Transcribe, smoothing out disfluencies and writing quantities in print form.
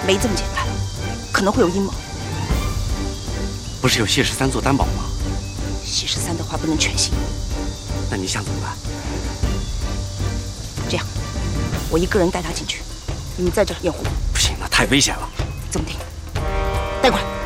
没这么简单，可能会有阴谋。 不是有谢13做担保吗？ 谢13的话不能全信。 那你想怎么办？ 这样，我一个人带他进去，你们在这儿掩护。 不行，那太危险了。 这么定，带过来。